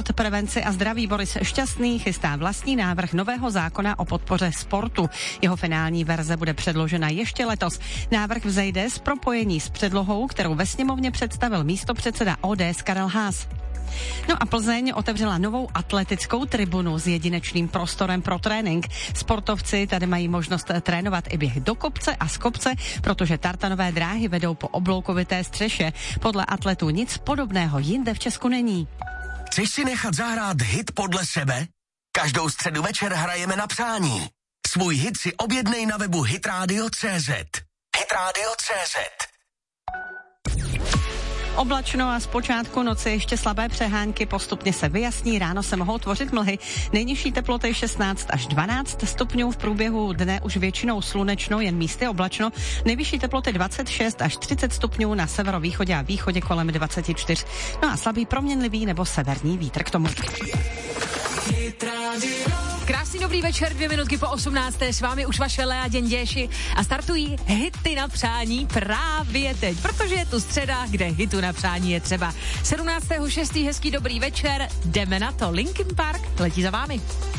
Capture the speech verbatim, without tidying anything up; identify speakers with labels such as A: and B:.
A: sport, prevenci a zdraví Boris Šťastný chystá vlastní návrh nového zákona o podpoře sportu. Jeho finální verze bude předložena ještě letos. Návrh vzejde z propojení s předlohou, kterou ve sněmovně představil místopředseda O D S Karel Haas. No a Plzeň otevřela novou atletickou tribunu s jedinečným prostorem pro trénink. Sportovci tady mají možnost trénovat i běh do kopce a z kopce, protože tartanové dráhy vedou po obloukovité střeše. Podle atletů nic podobného jinde v Česku není.
B: Chceš si nechat zahrát hit podle sebe? Každou středu večer hrajeme na přání. Svůj hit si objednej na webu hitradio tečka cé zet. hitradio tečka cé zet.
A: Oblačno a zpočátku noci ještě slabé přehánky, postupně se vyjasní, ráno se mohou tvořit mlhy. Nejnižší teploty šestnáct až dvanáct stupňů, v průběhu dne už většinou slunečno, jen místy oblačno. Nejvyšší teploty dvacet šest až třicet stupňů, na severovýchodě a východě kolem dvacet čtyři. No a slabý proměnlivý nebo severní vítr k tomu.
C: Krásný dobrý večer, dvě minutky po osmnácté, s vámi už vaše Lea Děnděši a startují hity na přání právě teď, protože je tu středa, kde hitu na přání je třeba. sedmnáctého šestého hezký dobrý večer, jdeme na to, Linkin Park letí za vámi.